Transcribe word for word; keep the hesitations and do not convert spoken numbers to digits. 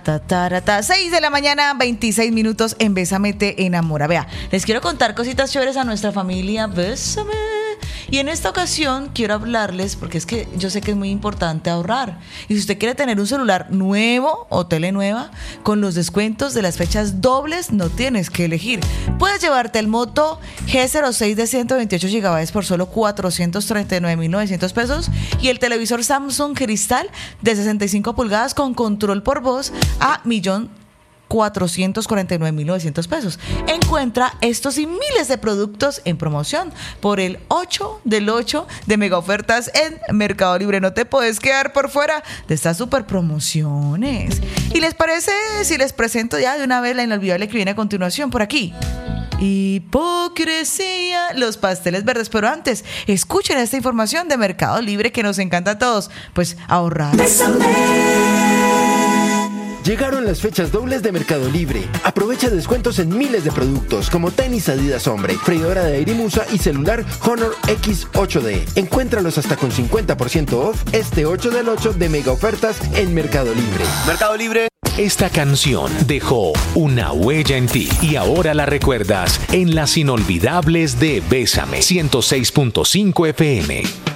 ta, ta, ta. seis de la mañana, veintiséis minutos en Bésame te enamora. Vea, les quiero contar cositas chéveres a nuestra familia Bésame. Y en esta ocasión quiero hablarles, porque es que yo sé que es muy importante ahorrar. Y si usted quiere tener un celular nuevo o tele nueva, con los descuentos de las fechas dobles, no tienes que elegir. Puedes llevarte el Moto G cero seis de ciento veintiocho gigabytes por solo cuatrocientos treinta y nueve mil novecientos pesos y el televisor Samsung Cristal de sesenta y cinco pulgadas con control por voz a millón cuatrocientos cuarenta y nueve mil novecientos pesos. Encuentra estos y miles de productos en promoción por el ocho del ocho de mega ofertas en Mercado Libre. No te puedes quedar por fuera de estas super promociones. ¿Y les parece si les presento ya de una vez la inolvidable que viene a continuación por aquí? Hipocresía, los pasteles verdes. Pero antes, escuchen esta información de Mercado Libre que nos encanta a todos. Pues ahorrar. Llegaron las fechas dobles de Mercado Libre. Aprovecha descuentos en miles de productos como tenis Adidas Hombre, freidora de aire Musa y celular Honor X ocho D. Encuéntralos hasta con cincuenta por ciento off este ocho del ocho de mega ofertas en Mercado Libre. Mercado Libre. Esta canción dejó una huella en ti y ahora la recuerdas en las inolvidables de Bésame ciento seis punto cinco F M.